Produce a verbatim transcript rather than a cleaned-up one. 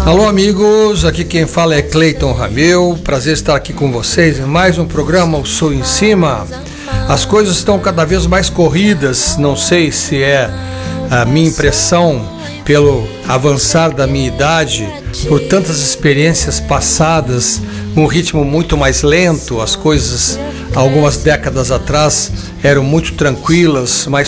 Alô amigos, aqui quem fala é Cleiton Rameu, prazer estar aqui com vocês em mais um programa O Sou em Cima. As coisas estão cada vez mais corridas, não sei se é a minha impressão pelo avançar da minha idade, por tantas experiências passadas, um ritmo muito mais lento, as coisas algumas décadas atrás eram muito tranquilas, mais